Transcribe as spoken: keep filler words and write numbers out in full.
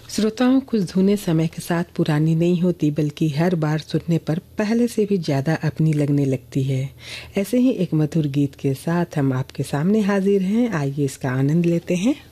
श्रोताओं, कुछ धुनें समय के साथ पुरानी नहीं होती बल्कि हर बार सुनने पर पहले से भी ज़्यादा अपनी लगने लगती है। ऐसे ही एक मधुर गीत के साथ हम आपके सामने हाजिर हैं। आइए इसका आनंद लेते हैं।